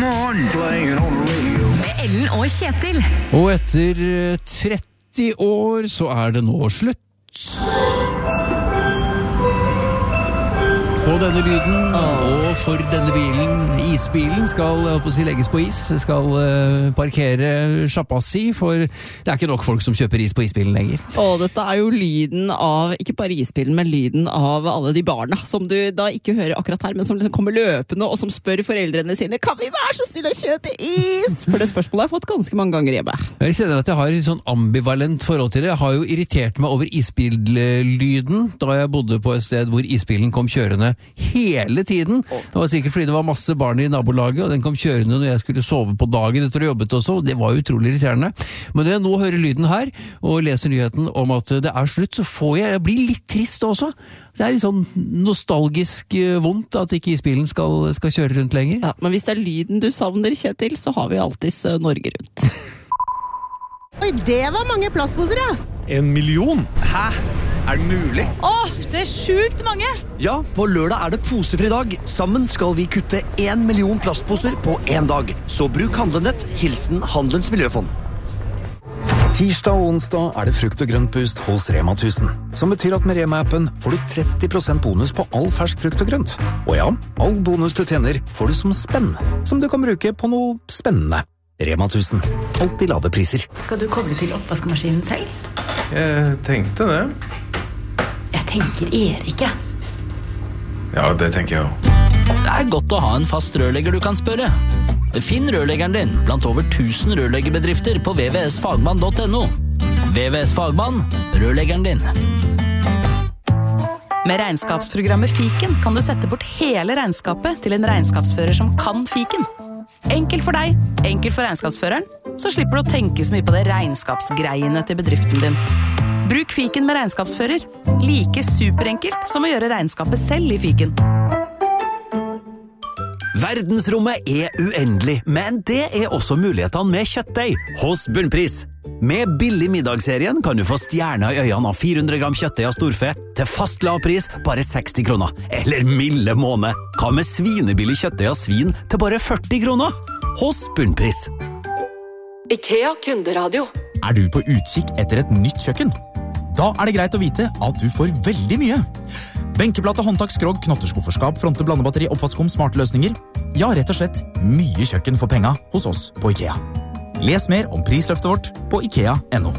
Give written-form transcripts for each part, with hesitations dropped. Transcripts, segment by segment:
morning, playing on the radio. Med Ellen og Kjetil. Og etter 30 år så det nå slutt. På denne lyden og for denne bilen, isbilen, skal legges på is, skal parkere sjappa si, for det ikke nok folk som kjøper is på isbilen lenger. Dette jo lyden av, ikke bare isbilen, men lyden av alle de barna, som du da ikke hører akkurat her, men som liksom kommer løpende og som spør foreldrene sine, kan vi være så stille å kjøpe is? For det spørsmålet har jeg fått ganske mange ganger hjemme. Jeg kjenner at jeg har et sånn ambivalent forhold til det. Jeg har jo irritert meg over isbillyden da jeg bodde på et sted hvor isbilen kom kjørende hele tiden. Det var sikkert fordi det var masse barn i nabolaget, og den kom kjørende når jeg skulle sove på dagen etter å ha jobbet også, og det var utrolig irriterende. Men når jeg nå hører lyden her, og leser nyheten om at det slutt, så jeg blir litt trist også. Det litt sånn nostalgisk vondt at ikke isbilen skal kjøre rundt lenger. Ja, men hvis det lyden du savner, Kjetil, så har vi alltids Norge rundt. Oi, det var mange plastposer, ja! 1 million? Hæ? Det mulig? Det sjukt mange! Ja, på lørdag det posefri dag. Sammen skal vi kutte 1 million plastposer på en dag. Så bruk Handlenett, hilsen Handelens Miljøfond. Tirsdag og onsdag det frukt- og grøntboost hos Rema 1000. Som betyr at med Rema-appen får du 30% bonus på all fersk frukt og grønt. Og ja, all bonus du tjener får du som spenn, som du kan bruke på noe spennende. Rema 1000. Alltid lave priser. Skal du koble til oppvaskmaskinen selv? Jeg tenkte det. Jeg tenker Erik, jeg. Ja, det tenker jeg også. Det godt å ha en fast rørlegger du kan spørre. Finn rørleggeren din blant over 1000 rørleggerbedrifter på vvsfagmann.no. VVS Fagmann, rørleggeren din. Med regnskapsprogrammet Fiken kan du sette bort hele regnskapet til en regnskapsfører som kan Fiken. Enkelt for deg, enkelt for regnskapsføreren, så slipper du å tenke så mye på det regnskapsgreiene til bedriften din. Bruk Fiken med regnskapsfører. Like superenkelt som å gjøre regnskapet selv i Fiken. Verdensrommet uendelig, men det også mulighetene med kjøttdeig hos Bunnpris. Med billig middagsserien kan du få stjerner i øynene av 400 gram kjøttdeig av storfe til fast lav pris, bare 60 kroner. Eller milde måned. Hva med svinebillig kjøttdeig av svin til bare 40 kroner? Hos Bunnpris. IKEA Kunderadio. Du på utkikk etter et nytt kjøkken? Da det greit å vite at du får veldig mye. Benkeplate, håndtak, skrogg, knotterskufferskap, fronte, blandebatteri, oppvaskkom, smarte løsninger. Ja, rett og slett mye kjøkken for penga hos oss på IKEA. Les mer om prisløftet vårt på IKEA.no.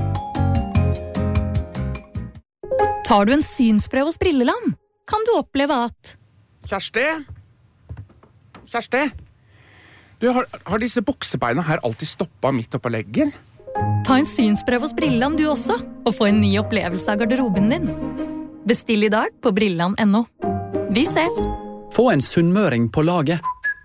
Tar du en synsprøve hos Brilleland, kan du oppleve at... Kjersti? Du, har disse buksebeina her alltid stoppet midt oppå leggen? Ta en synsprøve hos Brilleland du også, og få en ny opplevelse av garderoben din. Bestill i dag på Brilleland.no. Vi ses! Få en sunnmøring på laget.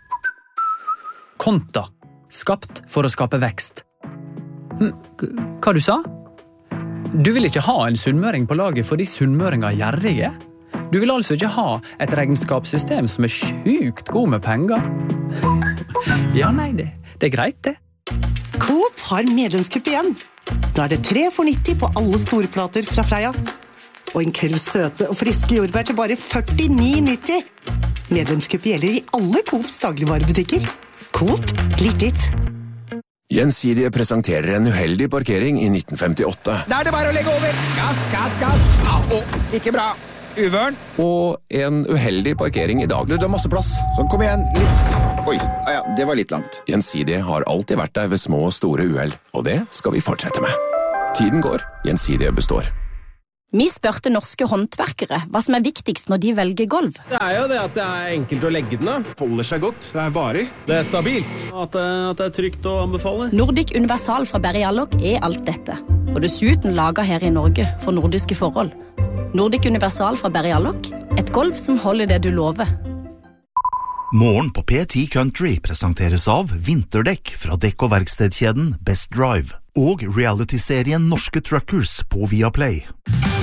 Konta. Skapt for å skape vekst. Hva du sa? Du vil ikke ha en sunnmøring på laget fordi sunnmøringer gjerrige? Du vil altså ikke ha et regnskapssystem som sjukt god med penger? Ja, nei, det greit det. Coop har medlemskupp igjen. Da det 3 for 90 på alle storplater fra Freia. Og en krus søte og friske jordbær til bare 49,90. Medlemskupp gjelder i alle Coops dagligvarebutikker. Coop, litt ditt. Gjensidige presenterer en uheldig parkering i 1958. Da det bare å legge over. Gass. Ikke bra. Uvørn. Og en uheldig parkering i dag. Du har masse plass. Så kom igjen. Oi, ja, det var litt langt. Gjensidige har alltid vært der ved små og store uheld, og det skal vi fortsette med. Tiden går, Gjensidige består. Vi spørte norske håndverkere hva som viktigst når de velger gulv. Det jo det at det enkelt å legge den av. Holder seg godt, det varig. Det stabilt. At det trygt å anbefale. Nordic Universal fra Berry Allok alt dette. Og dessuten laget her i Norge for nordiske forhold. Nordic Universal fra Berry Allok, et gulv som holder det du lover. Morgen på P10 Country presenteres av vinterdekk fra dekk- og verkstedkjeden Best Drive og reality-serien Norske Truckers på Viaplay.